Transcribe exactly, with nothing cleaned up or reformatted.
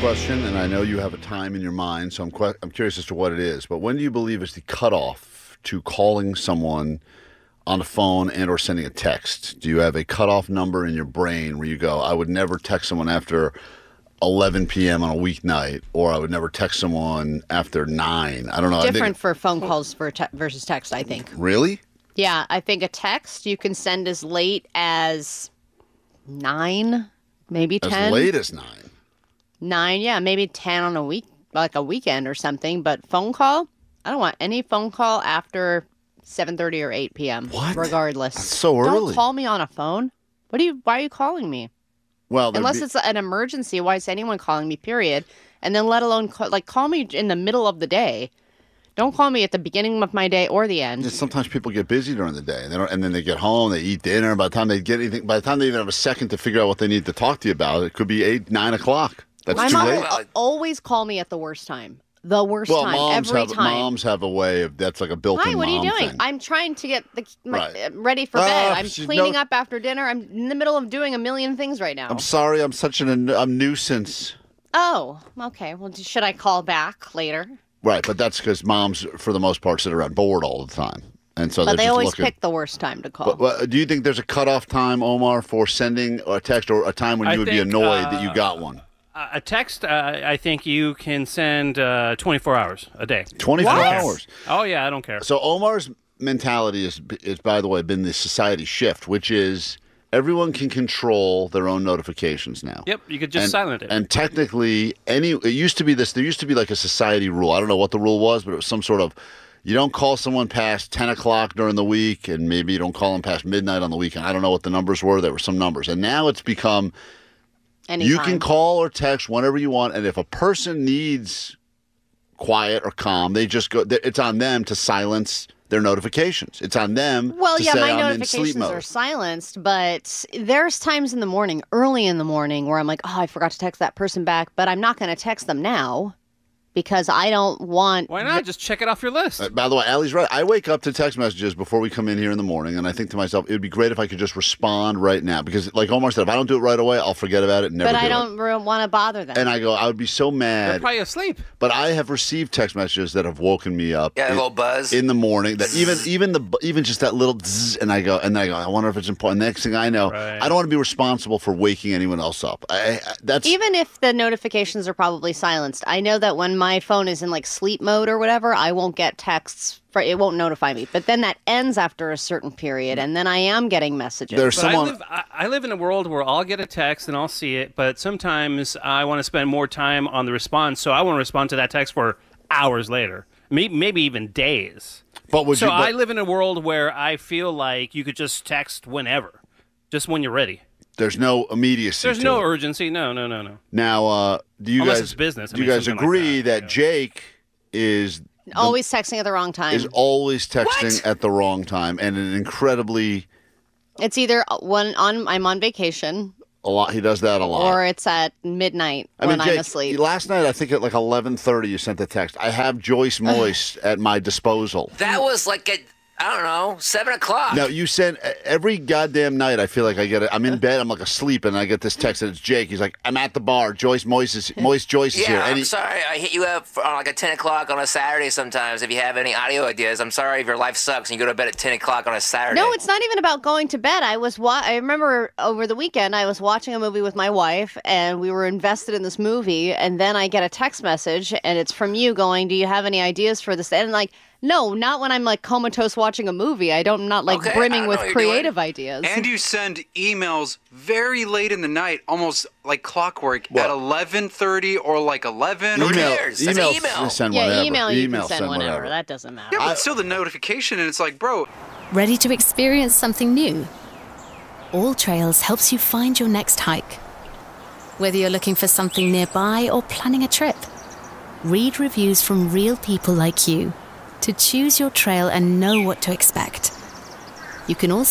question, and I know you have a time in your mind, so I'm que- I'm curious as to what it is. But when do you believe is the cutoff to calling someone on the phone and or sending a text? Do you have a cutoff number in your brain where you go, I would never text someone after eleven p.m. on a weeknight, or I would never text someone after nine? I don't know. Different I think, for phone calls for te- versus text, I think. Really? Yeah, I think a text you can send as late as nine, maybe ten. As late as nine. Nine, yeah, maybe ten on a week, like a weekend or something. But phone call, I don't want any phone call after seven thirty or eight p.m. What? Regardless. That's so early. Don't call me on a phone. What do you? Why are you calling me? Well, unless be- it's an emergency. Why is anyone calling me? Period. And then let alone call, like call me in the middle of the day. Don't call me at the beginning of my day or the end. Sometimes people get busy during the day, they don't, and then they get home, they eat dinner. By the time they get anything, by the time they even have a second to figure out what they need to talk to you about, it could be eight, nine o'clock. That's my too mom late. will always call me at the worst time. The worst well, time moms every have time. moms have a way of that's like a built-in Hi, what are you mom doing? thing. I'm trying to get the my, Right. uh, ready for Ah, bed. I'm she's cleaning no- up after dinner. I'm in the middle of doing a million things right now. I'm sorry, I'm such an a nuisance. Oh, okay. Well, d- should I call back later? Right, but that's because moms, for the most part, sit around bored all the time, and so But they're they just always looking. pick the worst time to call. But, but do you think there's a cutoff time, Omar, for sending a text, or a time when you I would be think, annoyed uh, that you got one? A text, uh, I think you can send uh, twenty-four hours a day. twenty-four What? hours. Oh, yeah, I don't care. So Omar's mentality is, is, by the way, been the society shift, which is everyone can control their own notifications now. Yep, you could just and, silent it. And technically, any it used to be this. There used to be like a society rule. I don't know what the rule was, but it was some sort of you don't call someone past ten o'clock during the week, and maybe you don't call them past midnight on the weekend. I don't know what the numbers were. There were some numbers, and now it's become Anytime. you can call or text whenever you want, and if a person needs quiet or calm, they just go. It's on them to silence their notifications. It's on them. Well, to yeah, say, my I'm in sleep notifications mode. are silenced, but there's times in the morning, early in the morning, where I'm like, oh, I forgot to text that person back, but I'm not going to text them now because I don't want. Why not? Just check it off your list. Uh, by the way, Allie's right. I wake up to text messages before we come in here in the morning, and I think to myself, it would be great if I could just respond right now. Because, like Omar said, if I don't do it right away, I'll forget about it and never But do I it. don't want to bother them. And I go, I would be so They're mad. probably asleep. But I have received text messages that have woken me up. Yeah, a in, little buzz. in the morning. That even even the even just that little zzz, and I go and then I go. I wonder if it's important. Next thing I know, Right. I don't want to be responsible for waking anyone else up. I, I, that's Even if the notifications are probably silenced, I know that when my phone is in like sleep mode or whatever, I won't get texts. For, it won't notify me. But then that ends after a certain period, and then I am getting messages. there's But someone. I, live, I, I live in a world where I'll get a text and I'll see it, but sometimes I want to spend more time on the response, so I want to respond to that text for hours later, maybe, maybe even days. but would So you? But, I live in a world where I feel like you could just text whenever, just when you're ready. there's no immediacy. There's to no it. urgency. No, no, no, no. Now, uh, do you Unless guys? it's business. I Do you mean, guys something like agree that, that yeah. Jake is Always texting at the wrong time. is always texting at the wrong time and an incredibly It's either when on I'm on vacation a lot. He does that a lot. or it's at midnight I when mean, Jake, I'm asleep. last night I think at like eleven thirty you sent the text. I have Joyce Moist at my disposal. That was like at, I don't know, seven o'clock. Now you send every goddamn night. I feel like I get it. I'm in bed. I'm like asleep, and I get this text, and it's Jake. He's like, "I'm at the bar. Joyce Moist is Moist Joyce is Yeah, here." And I'm he- sorry. I hit you up for, on like at ten o'clock on a Saturday sometimes. If you have any audio ideas, I'm sorry if your life sucks and you go to bed at ten o'clock on a Saturday. No, it's not even about going to bed. I was wa- I remember over the weekend I was watching a movie with my wife and we were invested in this movie and then I get a text message and it's from you going, "Do you have any ideas for this?" And like, no, not when I'm like comatose watching a movie. I don't I'm not like Okay, I brimming don't with know what you're creative ideas. And you send emails very late in the night, almost like clockwork, What? at eleven thirty or like eleven. Who Or, email, cares? That's an email, email. send yeah, whatever. email you email, can send, whenever. whatever. That doesn't matter. yeah, but still the notification, and it's like, bro, Ready to experience something new? All Trails helps you find your next hike. Whether you're looking for something nearby or planning a trip, read reviews from real people like you to choose your trail and know what to expect. You can also